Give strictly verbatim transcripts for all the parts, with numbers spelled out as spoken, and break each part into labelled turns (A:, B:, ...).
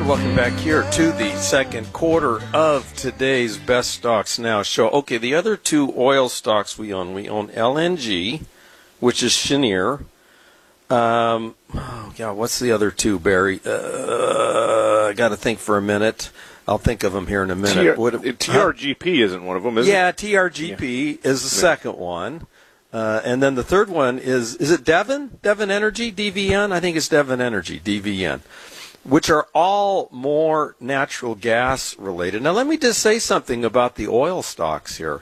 A: And welcome back here to the second quarter of today's Best Stocks Now show. Okay, the other two oil stocks we own, we own L N G, which is Cheniere. Um, oh, yeah, what's the other two, Barry? Uh, I got to think for a minute. I'll think of them here in a minute.
B: T R-
A: what,
B: T R G P huh? Isn't one of them, is
A: yeah,
B: it?
A: T R G P
B: yeah.
A: is the second one. Uh, and then the third one is, is it Devon? Devon Energy, D V N? I think it's Devon Energy, D V N, which are all more natural gas related. Now, let me just say something about the oil stocks here.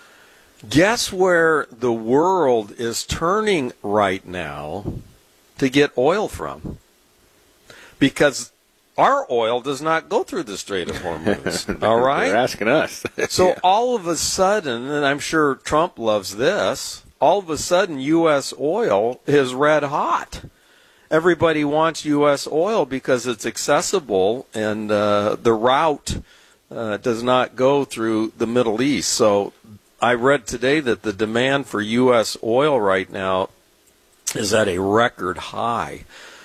A: Guess where the world is turning right now to get oil from? Because our oil does not go through the Strait of Hormuz. All right?
B: They're asking us.
A: So
B: yeah.
A: all of a sudden, and I'm sure Trump loves this, all of a sudden U S oil is red hot. Everybody wants U S oil because it's accessible and uh, the route uh, does not go through the Middle East. So I read today that the demand for U S oil right now is at a record high.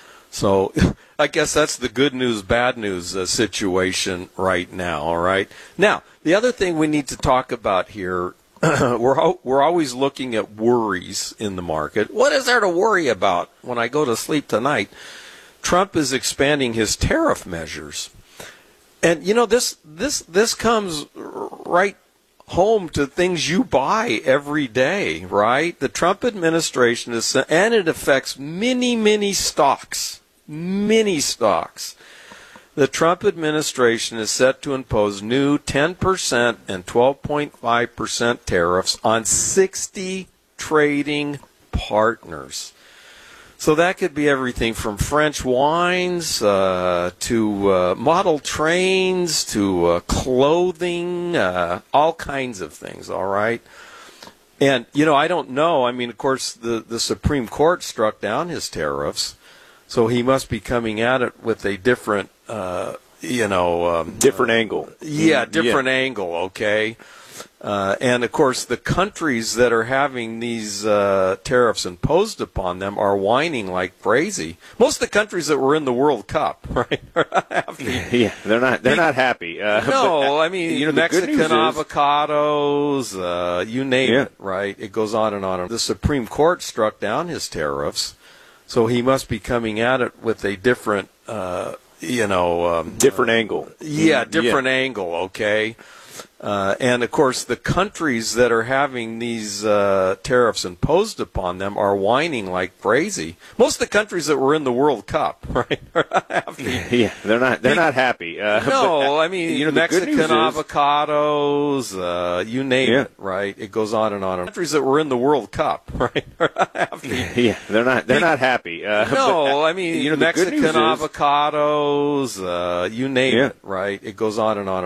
A: So I guess that's the good news, bad news uh, situation right now, all right? Now, the other thing we need to talk about here, we're we're always looking at worries in the market. What is there to worry about when I go to sleep tonight? Trump is expanding his tariff measures. And, you know, this this this comes right home to things you buy every day, right? The Trump administration is, and it affects many, many stocks, many stocks. The Trump administration is set to impose new ten percent and twelve point five percent tariffs on sixty trading partners. So that could be everything from French wines uh, to uh, model trains to uh, clothing, uh, all kinds of things, all right? And, you know, I don't know. I mean, of course, the, the Supreme Court struck down his tariffs, so he must be coming at it with a different, uh, you know... Um,
B: different uh, angle.
A: Yeah, different
B: yeah.
A: angle, okay? Uh, and, of course, the countries that are having these uh, tariffs imposed upon them are whining like crazy. Most of the countries that were in the World Cup, right?
B: yeah, they're not They're not happy. Uh,
A: no,
B: but,
A: I mean,
B: you know,
A: Mexican
B: is,
A: avocados, uh, you name
B: yeah.
A: it, right? It goes on and on. The Supreme Court struck down his tariffs, so he must be coming at it with a different, uh, you know... Um,
B: different uh, angle.
A: Yeah, different
B: yeah.
A: angle, okay? Uh, and, of course, the countries that are having these uh, tariffs imposed upon them are whining like crazy. Most of the countries that were in the World Cup, right?
B: yeah, they're not They're not happy. Uh,
A: no,
B: but,
A: I mean,
B: you know,
A: Mexican avocados, uh, you name
B: yeah.
A: it, right? It goes on and on. Countries that were in the World Cup, right?
B: yeah, they're not They're not happy. Uh,
A: no,
B: but,
A: I mean,
B: you know,
A: Mexican
B: avocados,
A: avocados, uh, you name
B: yeah.
A: it, right? It goes on and on.